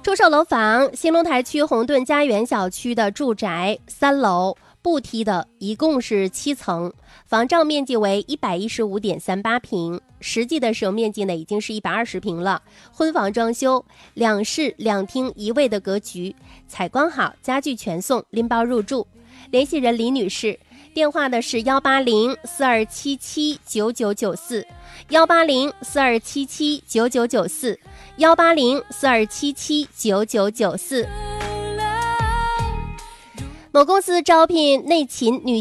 出售楼房，兴隆台区红顿家园小区的住宅3楼不梯的，一共是7层，房账面积为115.38平，实际的使用面积呢已经是120平了。婚房装修，2室2厅1卫的格局，采光好，家具全送，拎包入住。联系人李女士，电话的是18042779994，18042779994。某公司招聘内勤女